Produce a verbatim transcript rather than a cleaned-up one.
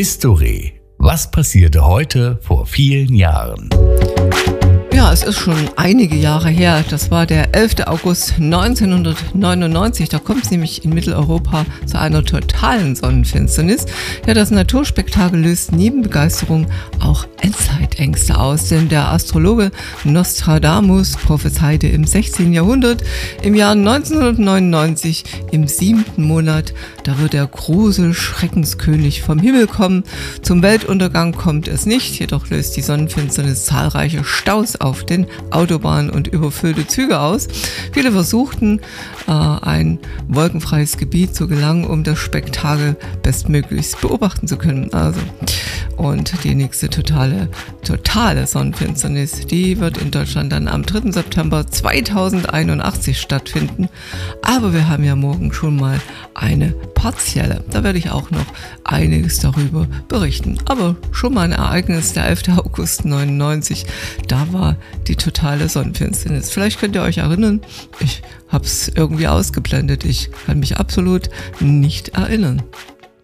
History. Was passierte heute vor vielen Jahren? Ja, es ist schon einige Jahre her. Das war der elfter August neunzehnhundertneunundneunzig. Da kommt es nämlich in Mitteleuropa zu einer totalen Sonnenfinsternis. Ja, das Naturspektakel löst neben Begeisterung auch Endzeitängste aus. Denn der Astrologe Nostradamus prophezeite im sechzehnten Jahrhundert, im Jahr neunzehnhundertneunundneunzig, im siebten Monat, da wird der große Schreckenskönig vom Himmel kommen. Zum Weltuntergang kommt es nicht, jedoch löst die Sonnenfinsternis zahlreiche Staus auf den Autobahnen und überfüllte Züge aus. Viele versuchten, äh, ein wolkenfreies Gebiet zu gelangen, um das Spektakel bestmöglichst beobachten zu können. Also, und die nächste totale, totale Sonnenfinsternis, die wird in Deutschland dann am dritten September zweitausendeinundachtzig stattfinden. Aber wir haben ja morgen schon mal eine partielle. Da werde ich auch noch einiges darüber berichten. Aber schon mal ein Ereignis, der elfter August neunundneunzig, da war die totale Sonnenfinsternis. Vielleicht könnt ihr euch erinnern, ich habe es irgendwie ausgeblendet. Ich kann mich absolut nicht erinnern.